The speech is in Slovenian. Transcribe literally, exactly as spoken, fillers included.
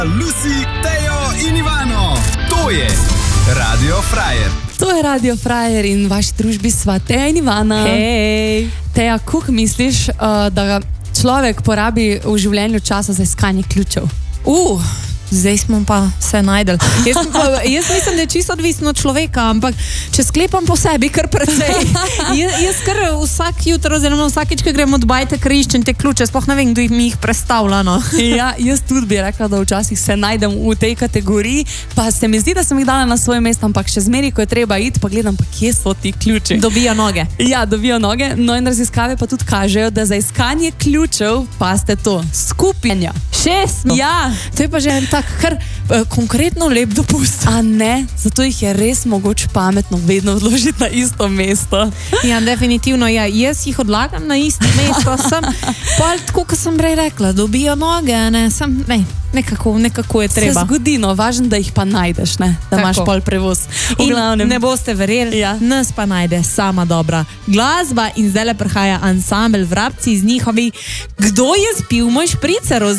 Lucy, Teo in Ivano. To je Radio Frajer. To je Radio Frajer in v vaši družbi sva Teja in Ivana. Hej. Teja, kako misliš, uh, da človek porabi v življenju časa za iskanje ključev? Uh, zdaj smo pa se najdel. Jaz, pa, jaz mislim, da je čisto odvisno od človeka, ampak če sklepam po sebi, kar precej. Jaz, jaz kar vsak jutro, oziroma vsakič, ko grem od bajte, kar iščem te ključe, sploh ne vem, kdo jih mi jih predstavlja. No. Ja, jaz tudi bi rekla, da včasih se najdem v tej kategoriji, pa se mi zdi, da sem jih dala na svoje mesto, ampak še zmeri, ko je treba iti, pa gledam, pa kje so ti ključi. Dobijo noge. Ja, dobijo noge. No in raziskave pa tudi kažejo, da za iskanje ključev, pa ste to, skupinja. Šest? Ja. To je pa že en tak kar uh, konkretno lep dopust. A ne, zato jih je res mogoče pametno vedno odložiti na isto mesto. Ja, definitivno, ja. Jaz jih odlagam na isto mesto, sem pa tako, kot sem prej rekla, dobijo noge, ne, sem, ne, nekako, nekako je treba. Se zgodi, no, važno, da jih pa najdeš, ne, da tako. Imaš pol prevoz. V In glavnem. ne boste verjeli, Ja. nas pa najde sama dobra glasba in zdaj le prihaja ansambel Vrabci z njihovi Kdo je spil moj špricer?